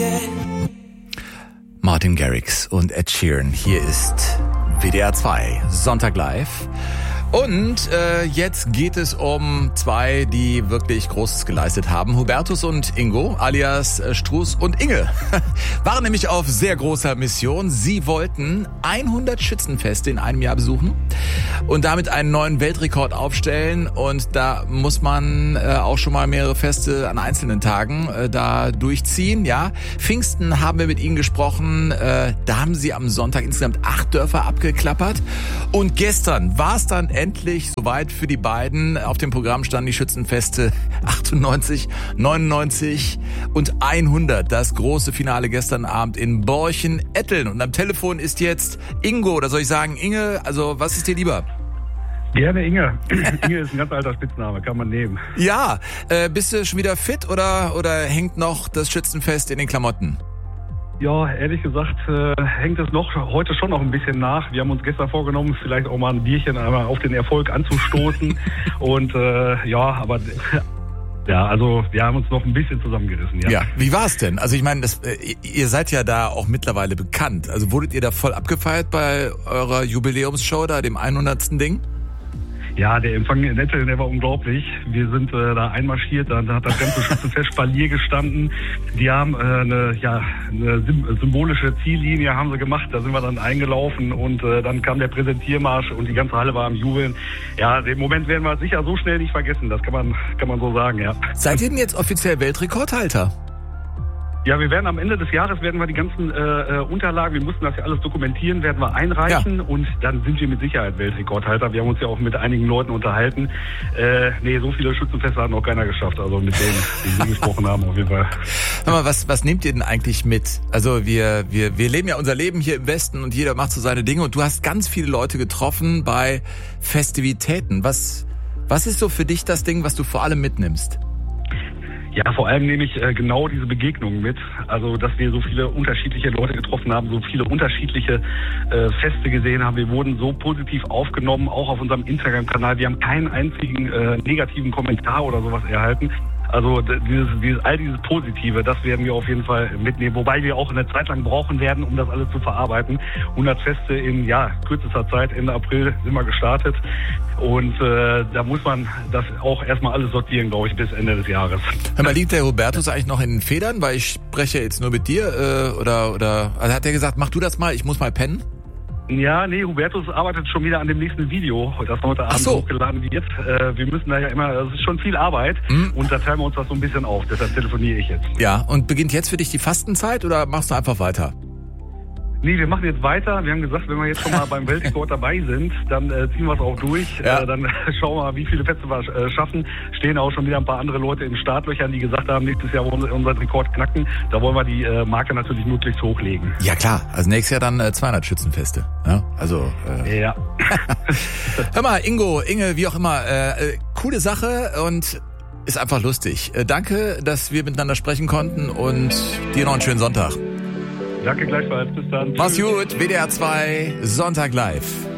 Martin Garrix und Ed Sheeran. Hier ist WDR 2, Sonntag live. Und jetzt geht es um zwei, die wirklich Großes geleistet haben. Hubertus und Ingo, alias Struß und Inge, waren nämlich auf sehr großer Mission. Sie wollten 100 Schützenfeste in einem Jahr besuchen und damit einen neuen Weltrekord aufstellen. Und da muss man auch schon mal mehrere Feste an einzelnen Tagen da durchziehen. Ja, Pfingsten haben wir mit ihnen gesprochen. Da haben sie am Sonntag insgesamt 8 Dörfer abgeklappert. Und gestern war es dann endlich soweit für die beiden. Auf dem Programm standen die Schützenfeste 98, 99 und 100. Das große Finale gestern Abend in Borchen-Etteln. Und am Telefon ist jetzt Ingo, oder soll ich sagen Inge? Also was ist dir lieber? Gerne Inge. Inge ist ein ganz alter Spitzname, kann man nehmen. Ja, bist du schon wieder fit oder hängt noch das Schützenfest in den Klamotten? Ja, ehrlich gesagt hängt es noch heute schon noch ein bisschen nach. Wir haben uns gestern vorgenommen, vielleicht auch mal ein Bierchen einmal auf den Erfolg anzustoßen. Und aber also wir haben uns noch ein bisschen zusammengerissen. Ja, wie war es denn? Also ich meine, ihr seid ja da auch mittlerweile bekannt. Also wurdet ihr da voll abgefeiert bei eurer Jubiläumsshow da, dem 100. Ding? Ja, der Empfang in Etteln, der war unglaublich. Wir sind da einmarschiert, dann hat das ganze Schützenfest Spalier gestanden. Die haben eine symbolische Ziellinie haben sie gemacht, da sind wir dann eingelaufen und dann kam der Präsentiermarsch und die ganze Halle war am Jubeln. Ja, den Moment werden wir sicher so schnell nicht vergessen, das kann man so sagen, ja. Seid ihr denn jetzt offiziell Weltrekordhalter? Ja, wir werden am Ende des Jahres die ganzen Unterlagen, wir mussten das ja alles dokumentieren, werden wir einreichen und dann sind wir mit Sicherheit Weltrekordhalter. Wir haben uns ja auch mit einigen Leuten unterhalten. So viele Schützenfeste hat noch keiner geschafft, also mit denen, die wir gesprochen haben auf jeden Fall. Hör mal, was nehmt ihr denn eigentlich mit? Also wir leben ja unser Leben hier im Westen und jeder macht so seine Dinge und du hast ganz viele Leute getroffen bei Festivitäten. Was ist so für dich das Ding, was du vor allem mitnimmst? Ja, vor allem nehme ich genau diese Begegnungen mit. Also, dass wir so viele unterschiedliche Leute getroffen haben, so viele unterschiedliche Feste gesehen haben. Wir wurden so positiv aufgenommen, auch auf unserem Instagram-Kanal. Wir haben keinen einzigen negativen Kommentar oder sowas erhalten. Also all dieses Positive, das werden wir auf jeden Fall mitnehmen. Wobei wir auch eine Zeit lang brauchen werden, um das alles zu verarbeiten. 100 Feste in kürzester Zeit, Ende April sind wir gestartet. Und da muss man das auch erstmal alles sortieren, glaube ich, bis Ende des Jahres. Hör mal, liegt der Hubertus eigentlich noch in den Federn? Weil ich spreche jetzt nur mit dir. Also hat er gesagt, mach du das mal, ich muss mal pennen? Ja, nee, Hubertus arbeitet schon wieder an dem nächsten Video, das heute Abend hochgeladen wird. Wir müssen da ja immer, das ist schon viel Arbeit und da teilen wir uns das so ein bisschen auf, deshalb telefoniere ich jetzt. Ja, und beginnt jetzt für dich die Fastenzeit oder machst du einfach weiter? Nee, wir machen jetzt weiter. Wir haben gesagt, wenn wir jetzt schon mal beim Weltrekord dabei sind, dann ziehen wir es auch durch. Ja. Dann schauen wir mal, wie viele Feste wir schaffen. Stehen auch schon wieder ein paar andere Leute in Startlöchern, die gesagt haben, nächstes Jahr wollen wir unseren Rekord knacken. Da wollen wir die Marke natürlich möglichst hochlegen. Ja klar, also nächstes Jahr dann 200 Schützenfeste. Ja, also ja. Hör mal, Inge, wie auch immer, coole Sache und ist einfach lustig. Danke, dass wir miteinander sprechen konnten und dir noch einen schönen Sonntag. Danke gleichfalls, bis dann. Mach's gut, WDR 2, Sonntag live.